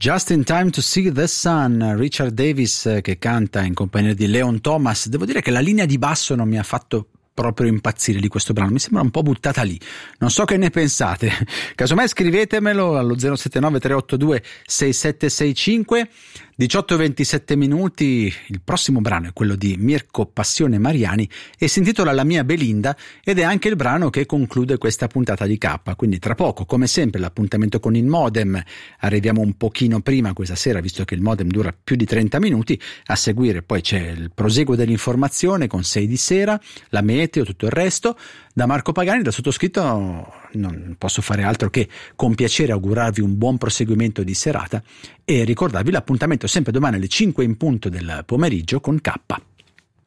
Just in Time to See the Sun, Richard Davis che canta in compagnia di Leon Thomas. Devo dire che la linea di basso non mi ha fatto proprio impazzire di questo brano, mi sembra un po' buttata lì, non so che ne pensate, casomai scrivetemelo allo 079 382 6765. 18-27 minuti, il prossimo brano è quello di Mirko Passione Mariani e si intitola La mia Belinda ed è anche il brano che conclude questa puntata di K, quindi tra poco come sempre l'appuntamento con il modem, arriviamo un pochino prima questa sera visto che il modem dura più di 30 minuti, a seguire poi c'è il proseguo dell'informazione con 6 di sera, la meteo, tutto il resto. Da Marco Pagani, da sottoscritto, non posso fare altro che con piacere augurarvi un buon proseguimento di serata e ricordarvi l'appuntamento sempre domani alle 5 in punto del pomeriggio con K.